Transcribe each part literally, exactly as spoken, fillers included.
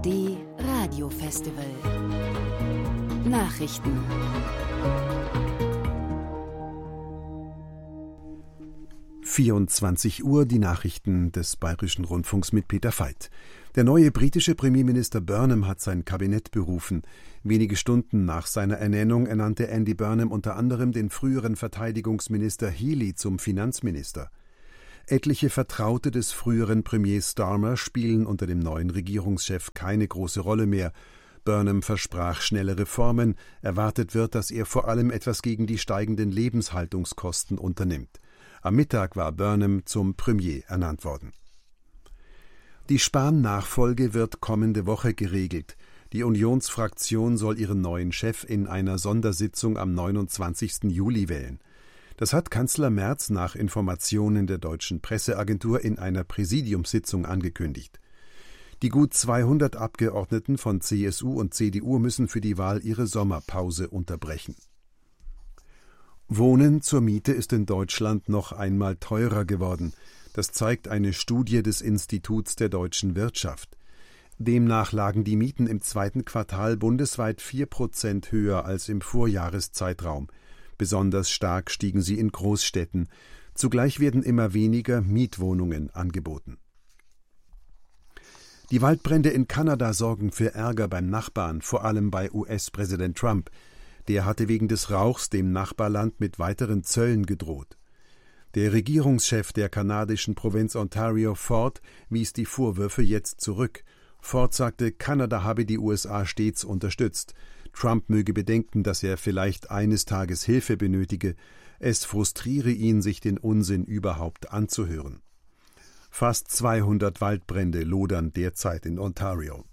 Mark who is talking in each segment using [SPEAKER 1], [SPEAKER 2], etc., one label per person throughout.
[SPEAKER 1] D Radio Festival. Nachrichten.
[SPEAKER 2] vierundzwanzig Uhr, die Nachrichten des Bayerischen Rundfunks mit Peter Veit. Der neue britische Premierminister Burnham hat sein Kabinett berufen. Wenige Stunden nach seiner Ernennung ernannte Andy Burnham unter anderem den früheren Verteidigungsminister Healey zum Finanzminister. Etliche Vertraute des früheren Premiers Starmer spielen unter dem neuen Regierungschef keine große Rolle mehr. Burnham versprach schnelle Reformen. Erwartet wird, dass er vor allem etwas gegen die steigenden Lebenshaltungskosten unternimmt. Am Mittag war Burnham zum Premier ernannt worden. Die Spahn-Nachfolge wird kommende Woche geregelt. Die Unionsfraktion soll ihren neuen Chef in einer Sondersitzung am neunundzwanzigsten Juli wählen. Das hat Kanzler Merz nach Informationen der deutschen Presseagentur in einer Präsidiumssitzung angekündigt. Die gut zweihundert Abgeordneten von C S U und C D U müssen für die Wahl ihre Sommerpause unterbrechen. Wohnen zur Miete ist in Deutschland noch einmal teurer geworden. Das zeigt eine Studie des Instituts der deutschen Wirtschaft. Demnach lagen die Mieten im zweiten Quartal bundesweit vier Prozent höher als im Vorjahreszeitraum. Besonders stark stiegen sie in Großstädten. Zugleich werden immer weniger Mietwohnungen angeboten. Die Waldbrände in Kanada sorgen für Ärger beim Nachbarn, vor allem bei U S-Präsident Trump. Der hatte wegen des Rauchs dem Nachbarland mit weiteren Zöllen gedroht. Der Regierungschef der kanadischen Provinz Ontario, Ford, wies die Vorwürfe jetzt zurück. Ford sagte, Kanada habe die U S A stets unterstützt. Trump möge bedenken, dass er vielleicht eines Tages Hilfe benötige. Es frustriere ihn, sich den Unsinn überhaupt anzuhören. Fast zweihundert Waldbrände lodern derzeit in Ontario.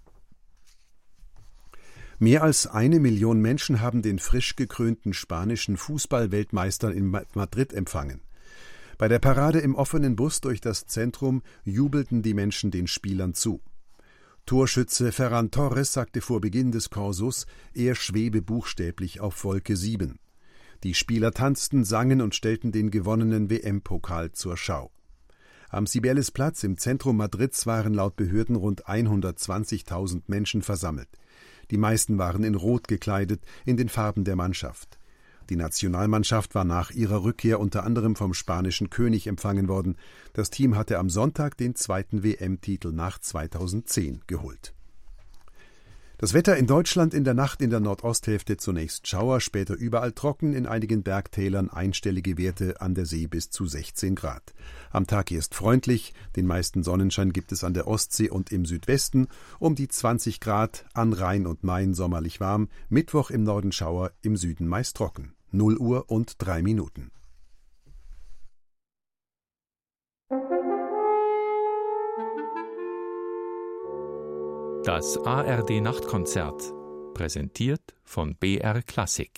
[SPEAKER 2] Mehr als eine Million Menschen haben den frisch gekrönten spanischen Fußball-Weltmeister in Madrid empfangen. Bei der Parade im offenen Bus durch das Zentrum jubelten die Menschen den Spielern zu. Torschütze Ferran Torres sagte vor Beginn des Korsos, er schwebe buchstäblich auf Wolke sieben. Die Spieler tanzten, sangen und stellten den gewonnenen W M-Pokal zur Schau. Am Cibeles-Platz im Zentrum Madrids waren laut Behörden rund hundertzwanzigtausend Menschen versammelt. Die meisten waren in Rot gekleidet, in den Farben der Mannschaft. Die Nationalmannschaft war nach ihrer Rückkehr unter anderem vom spanischen König empfangen worden. Das Team hatte am Sonntag den zweiten W M-Titel nach zweitausendzehn geholt. Das Wetter in Deutschland in der Nacht in der Nordosthälfte zunächst Schauer, später überall trocken, in einigen Bergtälern einstellige Werte, an der See bis zu sechzehn Grad. Am Tag erst freundlich, den meisten Sonnenschein gibt es an der Ostsee und im Südwesten, um die zwanzig Grad, an Rhein und Main sommerlich warm, Mittwoch im Norden Schauer, im Süden meist trocken. null Uhr und drei Minuten.
[SPEAKER 3] Das A R D-Nachtkonzert, präsentiert von B R Klassik.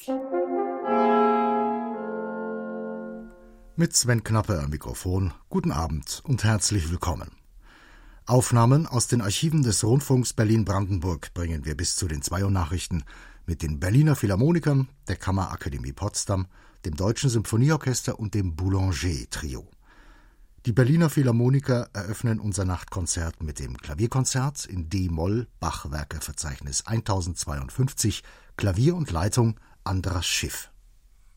[SPEAKER 4] Mit Sven Knappe am Mikrofon, guten Abend und herzlich willkommen. Aufnahmen aus den Archiven des Rundfunks Berlin-Brandenburg bringen wir bis zu den zwei Uhr Nachrichten mit den Berliner Philharmonikern, der Kammerakademie Potsdam, dem Deutschen Symphonieorchester und dem Boulanger-Trio. Die Berliner Philharmoniker eröffnen unser Nachtkonzert mit dem Klavierkonzert in D-Moll, Bach-Werkeverzeichnis tausendzweiundfünfzig, Klavier und Leitung Andras Schiff.